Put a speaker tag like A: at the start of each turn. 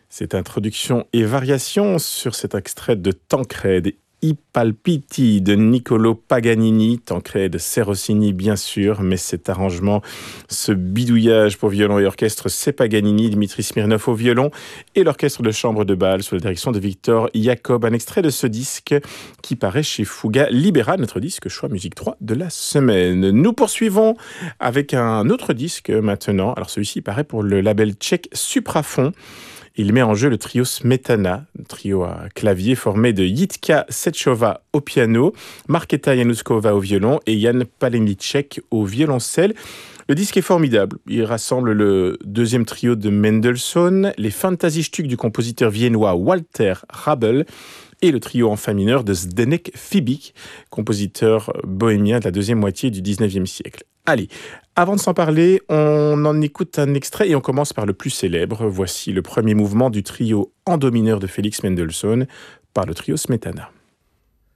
A: Cette introduction et variation sur cet extrait de Tancrède I Palpiti de Niccolò Paganini, Tancrède c'est Rossini bien sûr, mais cet arrangement, ce bidouillage pour violon et orchestre, c'est Paganini, Dimitri Smirnov au violon et l'orchestre de chambre de Bâle sous la direction de Victor Jacob. Un extrait de ce disque qui paraît chez Fuga Libera, notre disque choix musique 3 de la semaine. Nous poursuivons avec un autre disque maintenant. Alors celui-ci paraît pour le label tchèque Suprafon. Il met en jeu le trio Smetana, trio à clavier formé de Jitka Sečová au piano, Markéta Janušková au violon et Jan Paleníček au violoncelle. Le disque est formidable. Il rassemble le deuxième trio de Mendelssohn, les Fantasiestücke du compositeur viennois Walter Rabel et le trio en fa mineur de Zdeněk Fibík, compositeur bohémien de la deuxième moitié du 19e siècle. Allez, avant de s'en parler, on en écoute un extrait et on commence par le plus célèbre. Voici le premier mouvement du trio en do mineur de Félix Mendelssohn par le trio Smetana.